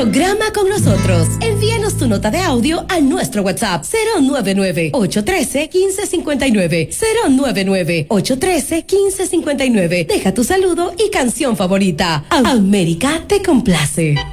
programa con nosotros. Envíanos tu nota de audio a nuestro WhatsApp 099-813-1559. 099-813-1559. Deja tu saludo y canción favorita. América te complace.